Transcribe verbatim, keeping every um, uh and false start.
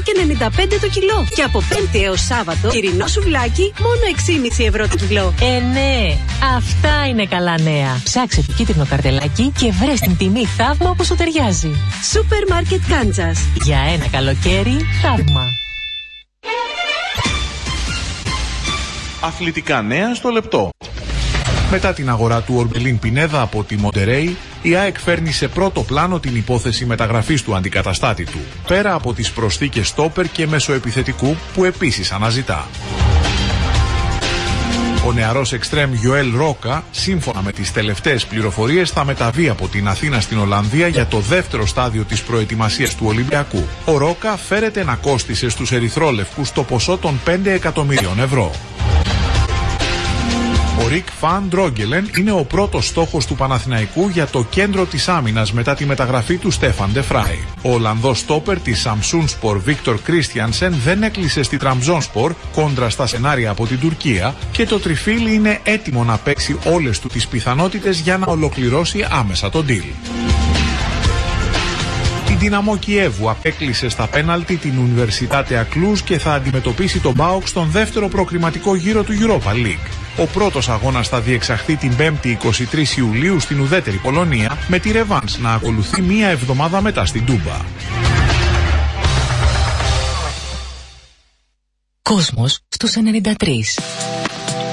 και ενενήντα πέντε το κιλό. Και από Πέμπτη έως Σάββατο, κυρινό σουβλάκι μόνο έξι κόμμα πέντε ευρώ το κιλό. Ε, ναι, αυτά είναι καλά νέα. Ψάξε το κίτρινο καρτελάκι και βρες την τιμή θαύμα που σου ταιριάζει. Σούπερ Μάρκετ Κάντσας. Για ένα καλοκαίρι θαύμα. Αθλητικά νέα στο λεπτό. Μετά την αγορά του Ορμπελίν Πινέδα από τη Μοντερέι, η ΑΕΚ φέρνει σε πρώτο πλάνο την υπόθεση μεταγραφής του αντικαταστάτη του, πέρα από τις προσθήκες στόπερ και μεσοεπιθετικού που επίσης αναζητά. Ο νεαρός εξτρέμ Γιοέλ Ρόκα, σύμφωνα με τις τελευταίες πληροφορίες, θα μεταβεί από την Αθήνα στην Ολλανδία για το δεύτερο στάδιο της προετοιμασίας του Ολυμπιακού. Ο Ρόκα φέρεται να κόστισε στους ερυθρόλευκους το ποσό των πέντε εκατομμυρίων ευρώ. Ο Ρικ Φαν Ντρόγκελεν είναι ο πρώτος στόχος του Παναθηναϊκού για το κέντρο της άμυνας μετά τη μεταγραφή του Στέφαν Ντε Φράι. Ο Ολλανδός στόπερ της Σαμσούνσπορ Βίκτορ Κρίστιανσεν δεν έκλεισε στη Τραμζόνσπορ κόντρα στα σενάρια από την Τουρκία και το τριφύλι είναι έτοιμο να παίξει όλες του τις πιθανότητες για να ολοκληρώσει άμεσα τον deal. Η Δυναμό Κιέβου απέκλεισε στα πέναλτι την Ουνιβερσιτάτε Ακλούς και θα αντιμετωπίσει τον ΠΑΟΚ στον δεύτερο προκριματικό γύρο του Europa League. Ο πρώτος αγώνας θα διεξαχθεί την Πέμπτη εικοστή τρίτη Ιουλίου στην ουδέτερη Πολωνία, με τη ρεβάνς να ακολουθεί μία εβδομάδα μετά στην Τούμπα. Κόσμος στους ενενήντα τρία.